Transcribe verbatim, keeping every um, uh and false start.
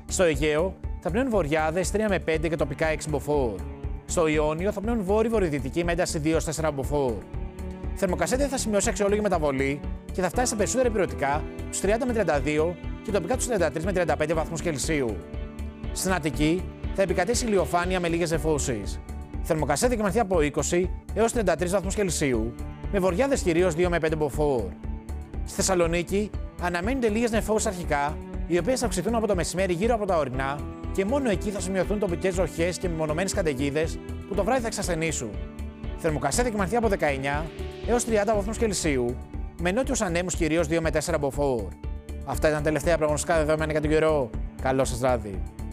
Στο Αιγαίο θα πνέουν βοριάδες τρία με πέντε και τοπικά έξι μποφόρ. Στο Ιόνιο θα πνέουν βόρειο-βορειοδυτική με ένταση δύο με τέσσερα μποφόρ. Η θερμοκρασία θα σημειώσει αξιόλογη μεταβολή και θα φτάσει στα περισσότερα υπηρετικά στους τριάντα με τριάντα δύο και τοπικά τους τριάντα τρία με τριάντα πέντε βαθμούς Κελσίου. Στην Αττική θα επικρατήσει ηλιοφάνεια με λίγες νεφώσεις. Η θερμοκρασία θα κυμανθεί από είκοσι έως τριάντα τρεις βαθμούς Κελσίου, με βοριάδες κυρίως δύο με πέντε μποφόρ. Στη Θεσσαλονίκη αναμένονται λίγες νεφώσεις αρχικά, οι οποίες θα αυξηθούν από το μεσημέρι γύρω από τα ορεινά και μόνο εκεί θα σημειωθούν τοπικές βροχές και μεμονωμένες καταιγίδες που το βράδυ θα εξασθενήσουν. Η θερμοκρασία θα κυμανθεί από δεκαεννιά έως τριάντα βαθμούς Κελσίου, με νότιους ανέμους κυρίως δύο με τέσσερα μποφόρ. Αυτά ήταν τα τελευταία προγνωστικά δεδομένα για τον καιρό. Καλό σας βράδυ.